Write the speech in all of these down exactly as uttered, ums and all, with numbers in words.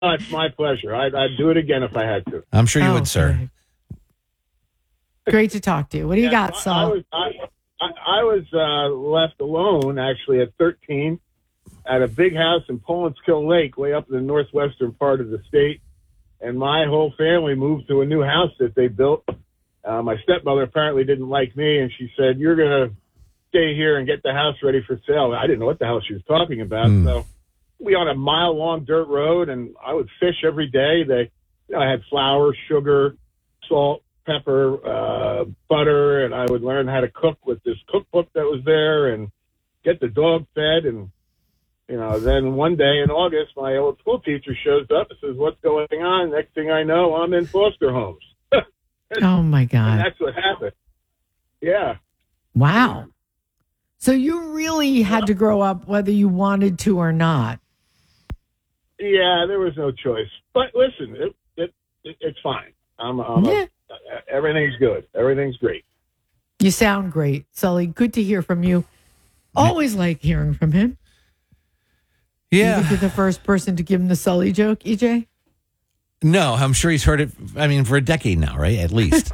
it's my pleasure. I'd, I'd do it again if I had to. I'm sure you Oh, would, sir. okay. Great to talk to you. What do you Yeah, got, I, I Saul? was, I, I, I was uh, left alone, actually, at thirteen at a big house in Polandskill Lake, way up in the northwestern part of the state. And my whole family moved to a new house that they built. Uh, my stepmother apparently didn't like me, and she said, you're going to stay here and get the house ready for sale. I didn't know what the hell she was talking about. Mm. So we on a mile-long dirt road, and I would fish every day. They, you know, I had flour, sugar, salt, pepper, uh, butter, and I would learn how to cook with this cookbook that was there and get the dog fed. And, you know, then one day in August, my old school teacher shows up and says, what's going on? Next thing I know, I'm in foster homes. Oh, my And God. that's what happened. Yeah. Wow. So you really had to grow up whether you wanted to or not. Yeah, there was no choice. But listen, it, it, it it's fine. I'm, I'm Yeah. a, everything's good. Everything's great. You sound great, Sully. Good to hear from you. Always like hearing from him. You Yeah. think you're the first person to give him the Sully joke, E J? No, I'm sure he's heard it, I mean, for a decade now, right? At least.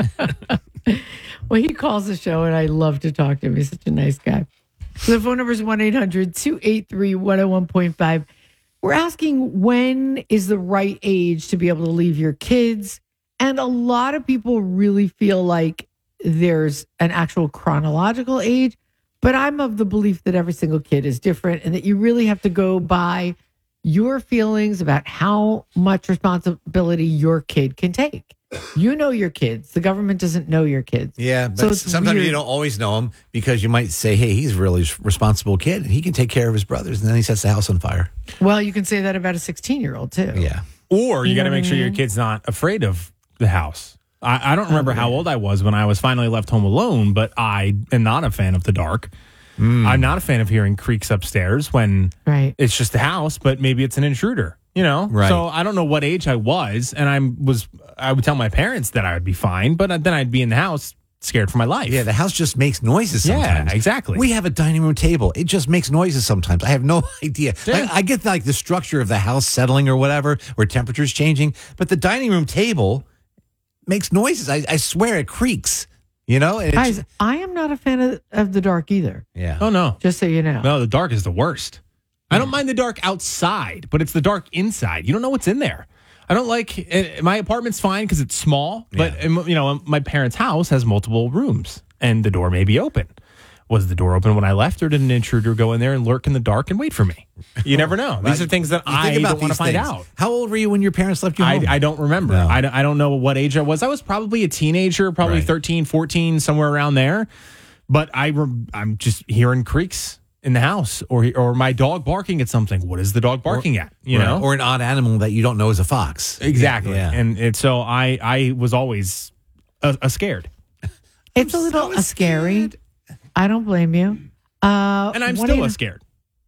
Well, he calls the show, and I love to talk to him. He's such a nice guy. So the phone number is one eight hundred two eight three one oh one point five. We're asking, when is the right age to be able to leave your kids? And a lot of people really feel like there's an actual chronological age, but I'm of the belief that every single kid is different and that you really have to go by your feelings about how much responsibility your kid can take. You know your kids. The government doesn't know your kids. Yeah, but So it's sometimes weird. you don't always know him because you might say, hey, he's a really responsible kid and he can take care of his brothers. And then he sets the house on fire. Well, you can say that about a sixteen-year-old, too. Yeah. Or you, You got know to make what I sure your mean? kid's not afraid of the house. I, I don't remember how old I was when I was finally left home alone, but I am not a fan of the dark. I'm not a fan of hearing creaks upstairs when Right. it's just a house, but maybe it's an intruder. You know, Right. So I don't know what age I was, and I was. I would tell my parents that I would be fine, but then I'd be in the house scared for my life. Yeah, the house just makes noises Yeah, sometimes. exactly. We have a dining room table. It just makes noises sometimes. I have no idea. Yeah. I, I get like the structure of the house settling or whatever, or temperatures changing, but the dining room table makes noises. I, I swear it creaks, you know? And it's, Guys, I am not a fan of, of the dark either, yeah. Oh no, just so you know. no, the dark is the worst. I don't mind the dark outside, but it's the dark inside. You don't know what's in there. I don't like eh, my apartment's fine because it's small, but Yeah. um, you know my parents' house has multiple rooms and the door may be open. Was the door open when I left, or did an intruder go in there and lurk in the dark and wait for me? You never know. These are things that You I think about don't want to these find things. out. How old were you when your parents left you I, home? I don't remember. No. I, don't- I don't know what age I was. I was probably a teenager, probably Right. thirteen, fourteen, somewhere around there. But I rem- I'm just hearing creaks in the house, or or my dog barking at something. What is the dog barking at? You Right. know, Or an odd animal that you don't know is a fox. exactly. Yeah. And, and so I I was always a, a scared, It's a little so scary. I don't blame you. Uh, and I'm one still eight- a scared.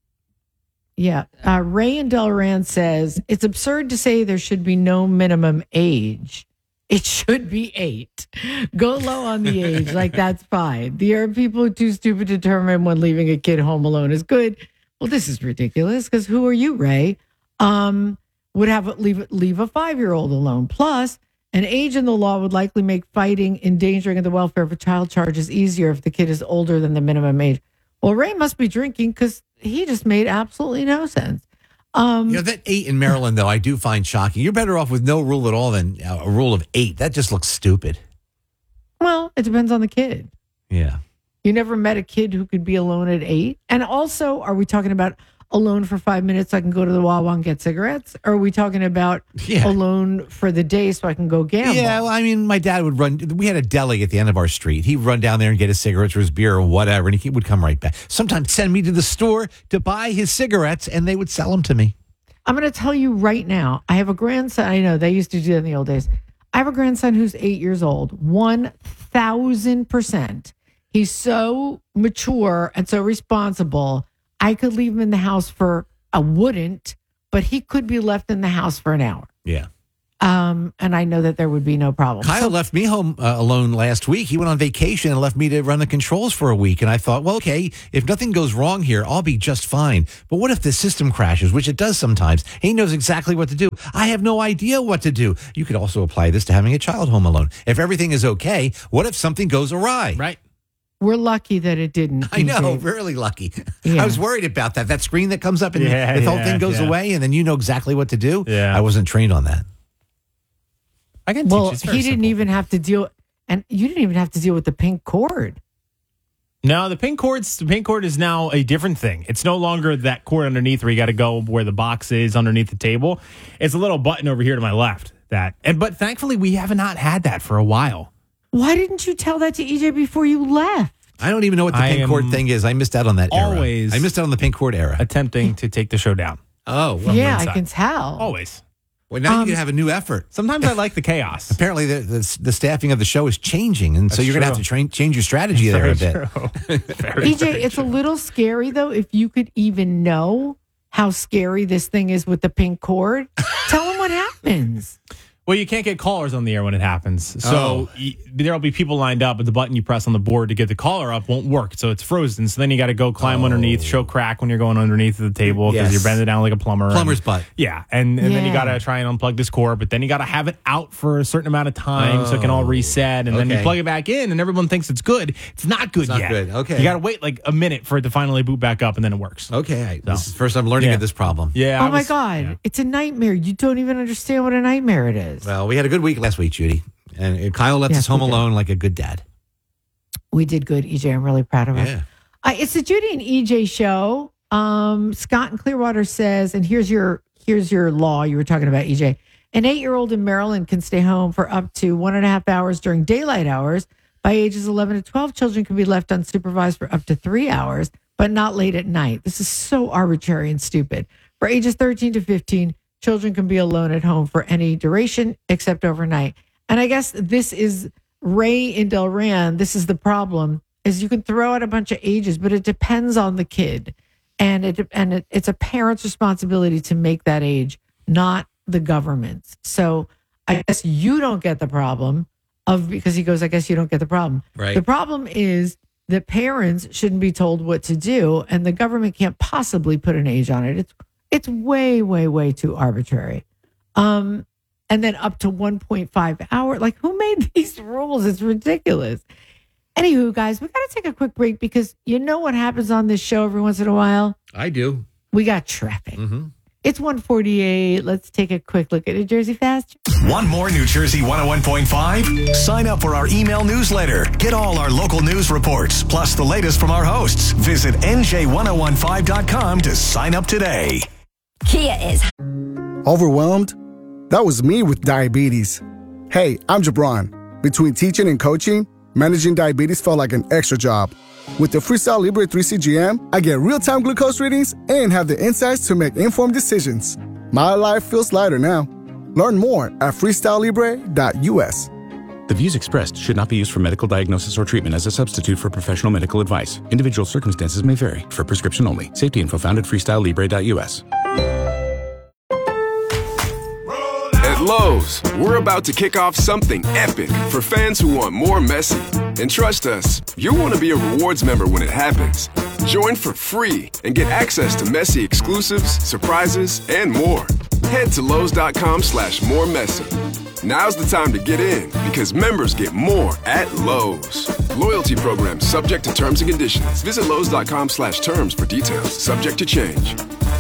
Yeah. Uh, Ray in Delran says, it's absurd to say there should be no minimum age. It should be eight. Go low on the age. Like, that's fine. There are people who are too stupid to determine when leaving a kid home alone is good. Well, this is ridiculous because who are you, Ray? Um, would have leave leave a five-year-old alone. Plus, an age in the law would likely make fighting, endangering of the welfare of a child charges easier if the kid is older than the minimum age. Well, Ray must be drinking because he just made absolutely no sense. Um, You know, that eight in Maryland, though, I do find shocking. You're better off with no rule at all than uh, a rule of eight. That just looks stupid. well, it depends on the kid. Yeah. You never met a kid who could be alone at eight? And also, are we talking about alone for five minutes so I can go to the Wawa and get cigarettes? Or are we talking about Yeah. alone for the day so I can go gamble? Yeah, well, I mean, my dad would run. We had a deli at the end of our street. He'd run down there and get his cigarettes or his beer or whatever, and he would come right back. Sometimes send me to the store to buy his cigarettes, and they would sell them to me. I'm going to tell you right now, I have a grandson. I know they used to do that in the old days. I have a grandson who's eight years old, one thousand percent. He's so mature and so responsible. I could leave him in the house for, I wouldn't, but he could be left in the house for an hour. Yeah. Um, and I know that there would be no problem. Kyle So- left me home uh, alone last week. He went on vacation and left me to run the controls for a week. And I thought, well, okay, if nothing goes wrong here, I'll be just fine. But what if the system crashes, which it does sometimes? He knows exactly what to do. I have no idea what to do. You could also apply this to having a child home alone. If everything is okay, what if something goes awry? Right. We're lucky that it didn't. I know, E J. really lucky. Yeah. I was worried about that. That screen that comes up and Yeah, the whole yeah, thing goes yeah. away and then you know exactly what to do. Yeah. I wasn't trained on that. I can teach Well, you. he It's very didn't simple. even have to deal, and you didn't even have to deal with the pink cord. No, the pin cord's the pin cord is now a different thing. It's no longer that cord underneath where you got to go where the box is underneath the table. It's a little button over here to my left. That and but thankfully we have not had that for a while. Why didn't you tell that to E J before you left? I don't even know what the I pink cord am thing is. I missed out on that era. always I missed out on the pink cord era. Attempting to take the show down. Oh, well, yeah, I inside. can tell. Always. well now Um, you can have a new effort. Sometimes I like the chaos. Apparently, the, the the staffing of the show is changing, and so That's you're going to have true. to train, change your strategy there a bit. Very, E J, very it's true. a little scary though. If you could even know how scary this thing is with the pink cord, tell them what happens. Well, you can't get callers on the air when it happens. So Oh. y- there'll be people lined up, but the button you press on the board to get the caller up won't work. So it's frozen. So then you got to go climb Oh. underneath, show crack when you're going underneath the table because Yes. you're bending down like a plumber. Plumber's and, butt. Yeah. And, and then you Yeah. got to try and unplug this cord, but then you got to have it out for a certain amount of time so it can all reset. And then you Okay. plug it back in and everyone thinks it's good. It's not good It's not yet. good. Okay. You got to wait like a minute for it to finally boot back up and then it works. Okay, I, So. this is the first I'm learning Yeah. of this problem. Yeah. Oh I my was- God, yeah. it's a nightmare. You don't even understand what a nightmare it is. Well, we had a good week last week, Judy, and Kyle left Yes, us home we did. alone like a good dad. We did good, E J. I'm really proud of us. Yeah. Uh, it's the Judy and E J show. Um, Scott in Clearwater says, and here's your here's your law you were talking about, E J. An eight-year-old in Maryland can stay home for up to one and a half hours during daylight hours. By ages eleven to twelve, children can be left unsupervised for up to three hours, but not late at night. This is so arbitrary and stupid. For ages thirteen to fifteen, children can be alone at home for any duration except overnight. And I guess this is Ray in Delran. This is the problem: is you can throw out a bunch of ages, but it depends on the kid, and it and it, it's a parent's responsibility to make that age, not the government's. So I guess you don't get the problem of because he goes. I guess you don't get the problem. Right. The problem is that parents shouldn't be told what to do, and the government can't possibly put an age on it. It's it's way, way, way too arbitrary. Um, and then up to one point five hour. Like, who made these rules? It's ridiculous. Anywho, guys, we got to take a quick break because you know what happens on this show every once in a while? I do. We got traffic. Mm-hmm. It's one forty-eight. Let's take a quick look at New Jersey Fast. Want more New Jersey one oh one point five? Sign up for our email newsletter. Get all our local news reports, plus the latest from our hosts. Visit N J ten fifteen dot com to sign up today. Kia is Overwhelmed? That was me with diabetes. Hey, I'm Jabron. Between teaching and coaching, managing diabetes felt like an extra job. With the Freestyle Libre three C G M, I get real-time glucose readings and have the insights to make informed decisions. My life feels lighter now. Learn more at freestyle libre dot U S. The views expressed should not be used for medical diagnosis or treatment as a substitute for professional medical advice. Individual circumstances may vary. For prescription only. Safety info found at freestyle libre dot U S. At Lowe's, we're about to kick off something epic for fans who want more Messi. And trust us, you'll want to be a rewards member when it happens. Join for free and get access to Messi exclusives, surprises, and more. Head to Lowe's.com slash more Messi. Now's the time to get in because members get more at Lowe's. Loyalty program subject to terms and conditions. Visit Lowe's.com slash terms for details. Subject to change.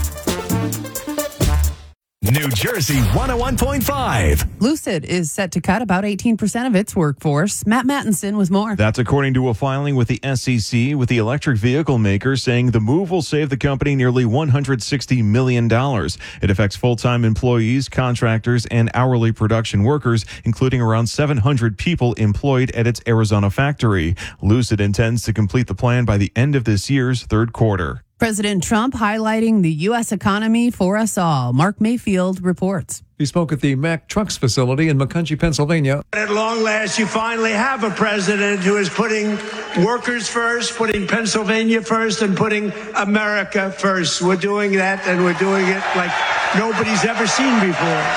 New Jersey one oh one point five. Lucid is set to cut about eighteen percent of its workforce. Matt Mattinson with more. That's according to a filing with the S E C, with the electric vehicle maker saying the move will save the company nearly one hundred sixty million dollars. It affects full-time employees, contractors, and hourly production workers, including around seven hundred people employed at its Arizona factory. Lucid intends to complete the plan by the end of this year's third quarter. President Trump highlighting the U S economy for us all. Mark Mayfield reports. He spoke at the Mack Trucks facility in Macungie, Pennsylvania. At long last, you finally have a president who is putting workers first, putting Pennsylvania first, and putting America first. We're doing that, and we're doing it like nobody's ever seen before.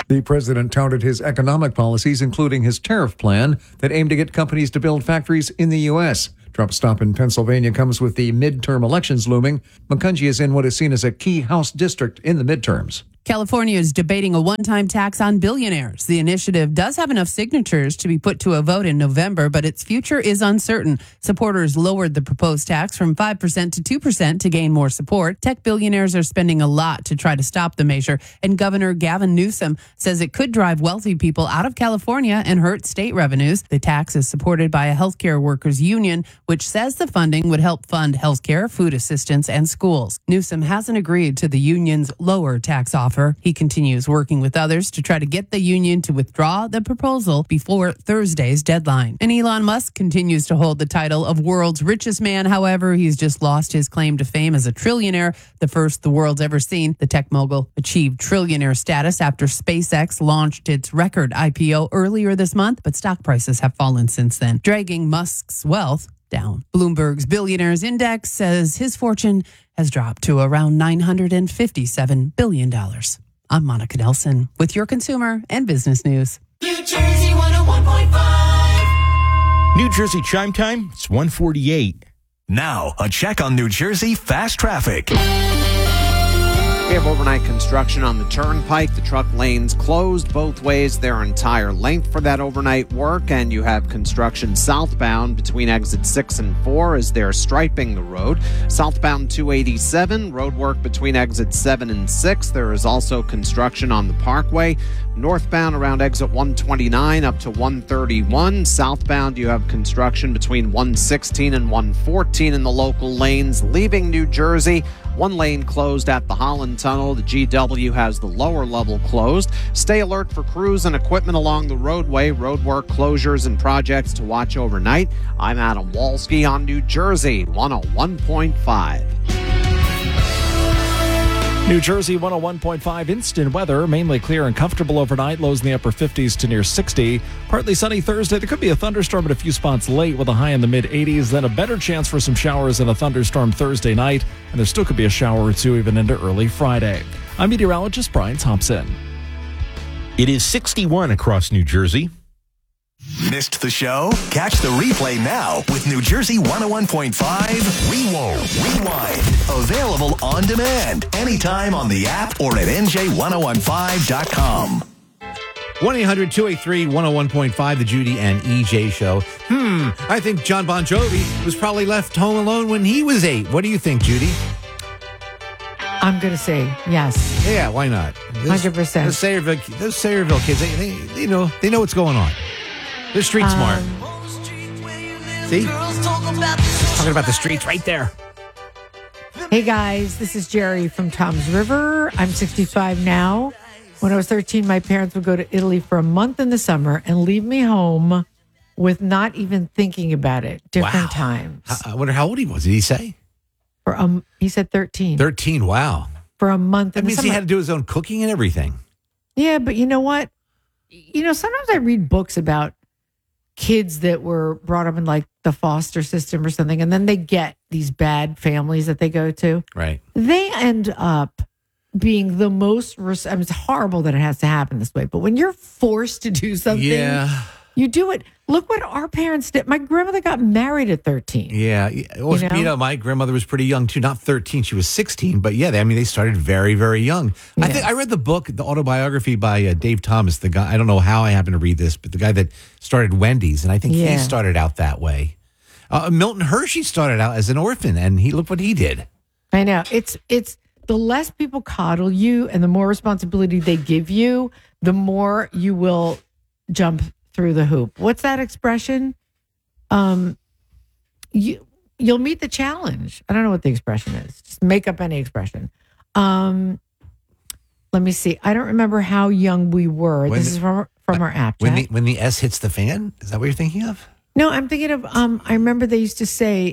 The president touted his economic policies, including his tariff plan that aimed to get companies to build factories in the U S. Trump's stop in Pennsylvania comes with the midterm elections looming. Macungie is in what is seen as a key House district in the midterms. California is debating a one-time tax on billionaires. The initiative does have enough signatures to be put to a vote in November, but its future is uncertain. Supporters lowered the proposed tax from five percent to two percent to gain more support. Tech billionaires are spending a lot to try to stop the measure, and Governor Gavin Newsom says it could drive wealthy people out of California and hurt state revenues. The tax is supported by a healthcare workers union, which says the funding would help fund healthcare, food assistance, and schools. Newsom hasn't agreed to the union's lower tax offer. He continues working with others to try to get the union to withdraw the proposal before Thursday's deadline. And Elon Musk continues to hold the title of world's richest man. However, he's just lost his claim to fame as a trillionaire, the first the world's ever seen. The tech mogul achieved trillionaire status after SpaceX launched its record I P O earlier this month, but stock prices have fallen since then, dragging Musk's wealth down. Bloomberg's Billionaires Index says his fortune has dropped to around nine hundred fifty-seven billion dollars. I'm Monica Nelson with your consumer and business news. New Jersey one oh one point five. New Jersey chime time, it's one forty-eight. Now, a check on New Jersey fast traffic. We have overnight construction on the turnpike. The truck lanes closed both ways their entire length for that overnight work, and you have construction southbound between exit six and four as they're striping the road. Southbound two eighty-seven, road work between exit seven and six. There is also construction on the Parkway. Northbound around exit one twenty-nine up to one thirty-one. Southbound, you have construction between one sixteen and one fourteen in the local lanes. Leaving New Jersey, one lane closed at the Holland Tunnel. The G W has the lower level closed. Stay alert for crews and equipment along the roadway. Roadwork closures and projects to watch overnight. I'm Adam Walski on New Jersey one oh one point five. New Jersey one oh one point five instant weather, mainly clear and comfortable overnight, lows in the upper fifties to near sixty. Partly sunny Thursday. There could be a thunderstorm at a few spots late with a high in the mid eighties, then a better chance for some showers and a thunderstorm Thursday night, and there still could be a shower or two even into early Friday. I'm meteorologist Brian Thompson. It is sixty-one across New Jersey. Missed the show? Catch the replay now with New Jersey one oh one point five Rewind. Rewind. Available on demand anytime on the app or at N J ten fifteen dot com. one eight hundred two eight three one oh one point five, the Judy and E J show. Hmm, I think John Bon Jovi was probably left home alone when he was eight. What do you think, Judy? I'm going to say yes. Yeah, why not? Those, one hundred percent. Those Sayreville, those Sayreville kids, they, they, they, know, they know what's going on. They're street Um, smart. See? Talking about the streets right there. Hey guys, this is Jerry from Tom's River. I'm sixty-five now. When I was thirteen, my parents would go to Italy for a month in the summer and leave me home with not even thinking about it. Different Wow. times. I I wonder how old he was. Did he say? For um, he said thirteen. thirteen, wow. For a month in That the means summer. he had to do his own cooking and everything. Yeah, but you know what? You know, sometimes I read books about kids that were brought up in like the foster system or something, and then they get these bad families that they go to. Right. They end up being the most, res- I mean, it's horrible that it has to happen this way, but when you're forced to do something, Yeah. you do it. Look what our parents did. My grandmother got married at thirteen. Yeah. It was, You you, know? know? my grandmother was pretty young too. Not thirteen, she was sixteen. But yeah, they, I mean, they started very, very young. I think I read the book, the autobiography by uh, Dave Thomas, the guy, I don't know how I happened to read this, but the guy that started Wendy's. And I think Yeah. he started out that way. Uh, Milton Hershey started out as an orphan, and he look what he did. I know. It's, it's the less people coddle you and the more responsibility they give you, the more you will jump through the hoop. What's that expression? Um, you you'll meet the challenge. I don't know what the expression is. Just make up any expression. Um, let me see. I don't remember how young we were. When this the- is from from our app. When chat. the, when the S hits the fan? Is that what you're thinking of? No, I'm thinking of. Um, I remember they used to say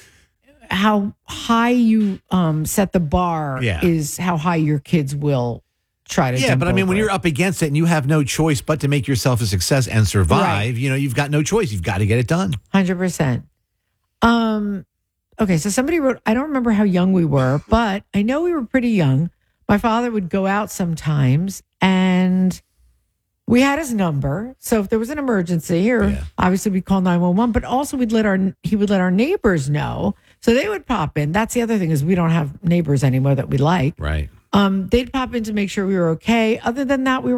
how high you um set the bar Yeah. is how high your kids will try to. Yeah, jump but I mean, when over you're it. up against it and you have no choice but to make yourself a success and survive, Right. you know, you've got no choice. You've got to get it done. Hundred percent. Um. Okay, so somebody wrote. I don't remember how young we were, but I know we were pretty young. My father would go out sometimes, and We had his number, so if there was an emergency, or Yeah. obviously we'd call nine one one. But also we'd let our he would let our neighbors know, so they would pop in. That's the other thing is we don't have neighbors anymore that we like. Right. Um, they'd pop in to make sure we were okay. Other than that, we were.